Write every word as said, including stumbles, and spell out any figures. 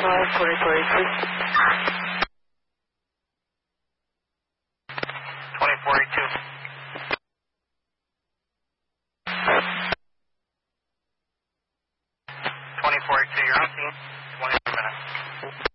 five, twenty-four eighty-two. twenty-four eighty-two. twenty-four eighty-two, you're on scene. twenty minutes.